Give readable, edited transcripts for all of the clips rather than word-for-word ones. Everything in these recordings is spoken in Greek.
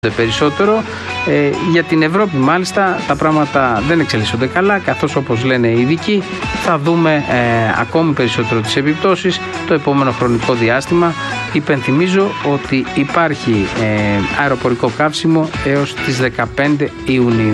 περισσότερο. Για την Ευρώπη μάλιστα τα πράγματα δεν εξελίσσονται καλά, καθώς όπως λένε οι ειδικοί θα δούμε ακόμη περισσότερο τις επιπτώσεις το επόμενο χρονικό διάστημα. Υπενθυμίζω ότι υπάρχει αεροπορικό καύσιμο έως τις 15 Ιουνίου.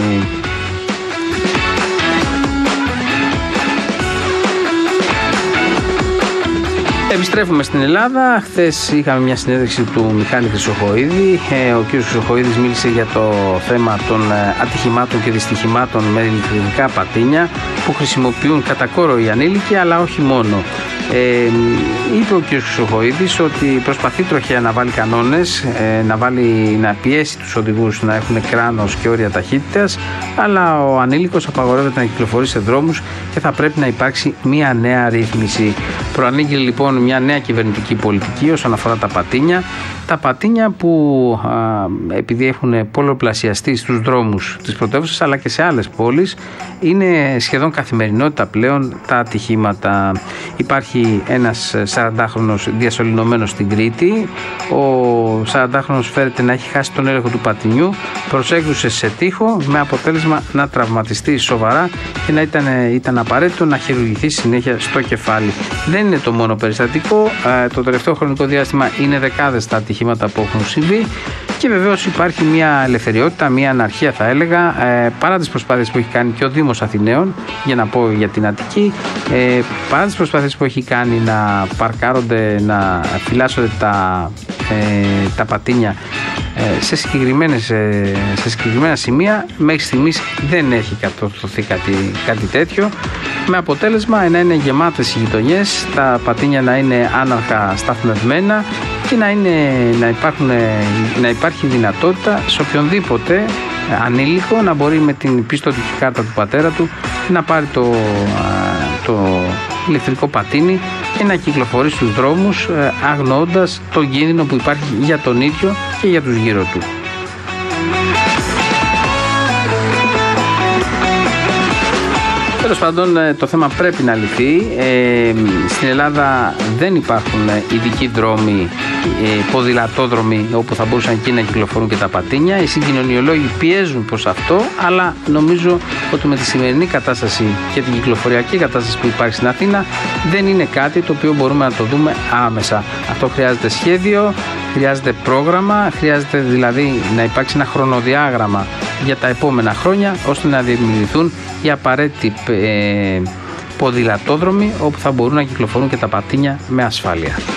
Επιστρέφουμε στην Ελλάδα. Χθες είχαμε μια συνέντευξη του Μιχάλη Χρυσοχοΐδη. Ο κ. Χρυσοχοΐδης μίλησε για το θέμα των ατυχημάτων και δυστυχημάτων με ηλεκτρικά πατίνια που χρησιμοποιούν κατά κόρο οι ανήλικοι, αλλά όχι μόνο. Είπε ο κ. Χρυσοχοΐδης ότι προσπαθεί τροχαία να βάλει κανόνες, να πιέσει τους οδηγούς να έχουν κράνος και όρια ταχύτητας, αλλά ο ανήλικος απαγορεύεται να κυκλοφορεί σε δρόμους και θα πρέπει να υπάρξει μια νέα ρύθμιση. Προανήγγειλε λοιπόν μια νέα κυβερνητική πολιτική όσον αφορά τα πατίνια. Τα πατίνια που επειδή έχουν πολλαπλασιαστεί στους δρόμους της πρωτεύουσας αλλά και σε άλλες πόλεις, είναι σχεδόν καθημερινότητα πλέον τα ατυχήματα. Υπάρχει ένας 40χρονος διασωληνωμένος στην Κρήτη. Ο 40χρονος φέρεται να έχει χάσει τον έλεγχο του πατινιού, προσέκρουσε σε τοίχο με αποτέλεσμα να τραυματιστεί σοβαρά και να ήταν απαραίτητο να χειρουργηθεί συνέχεια στο κεφάλι. Δεν είναι το μόνο περιστατικό. Το τελευταίο χρονικό διάστημα είναι δεκάδες τα ατυχήματα που έχουν συμβεί και βεβαίως υπάρχει μια ελευθεριότητα, μια αναρχία θα έλεγα, παρά τις προσπάθειες που έχει κάνει και ο Δήμος Αθηναίων, για να πω για την Αττική, παρά τις προσπάθειες που έχει κάνει να παρκάρονται, να φυλάσσονται τα πατίνια σε συγκεκριμένα σημεία, μέχρι στιγμής δεν έχει κατορθωθεί κάτι τέτοιο, με αποτέλεσμα να είναι γεμάτες οι γειτονιές, τα πατίνια να είναι άναρχα σταθμευμένα και να υπάρχει δυνατότητα σε οποιονδήποτε ανήλικο να μπορεί με την πιστωτική κάρτα του πατέρα του να πάρει το ηλεκτρικό πατίνι και να κυκλοφορεί στους δρόμους αγνοώντας τον κίνδυνο που υπάρχει για τον ίδιο και για τους γύρω του. Τέλος πάντων, το θέμα πρέπει να λυθεί. Στην Ελλάδα δεν υπάρχουν ειδικοί δρόμοι, ποδηλατόδρομοι όπου θα μπορούσαν εκεί να κυκλοφορούν και τα πατίνια. Οι συγκοινωνιολόγοι πιέζουν προς αυτό, αλλά νομίζω ότι με τη σημερινή κατάσταση και την κυκλοφοριακή κατάσταση που υπάρχει στην Αθήνα δεν είναι κάτι το οποίο μπορούμε να το δούμε άμεσα. Αυτό χρειάζεται σχέδιο, χρειάζεται πρόγραμμα, χρειάζεται δηλαδή να υπάρξει ένα χρονοδιάγραμμα για τα επόμενα χρόνια, ώστε να δημιουργηθούν οι απαραίτητοι ποδηλατόδρομοι όπου θα μπορούν να κυκλοφορούν και τα πατίνια με ασφάλεια.